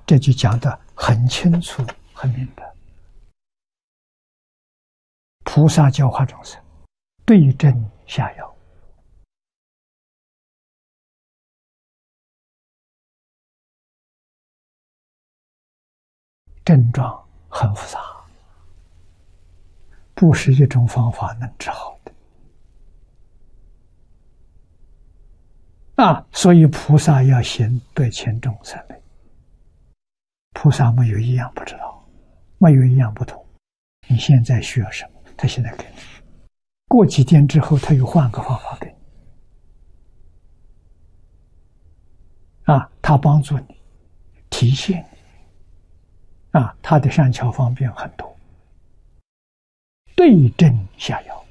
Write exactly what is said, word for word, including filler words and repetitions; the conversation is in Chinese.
这就讲得很清楚、很明白。菩萨教化众生，对症下药，症状很复杂，不是一种方法能治好的。啊，所以菩萨要行得千众生类。菩萨没有一样不知道，没有一样不懂。你现在需要什么，他现在给你。过几天之后，他又换个方法给你。啊，他帮助你，提醒你。啊，他的善巧方便很多，对症下药。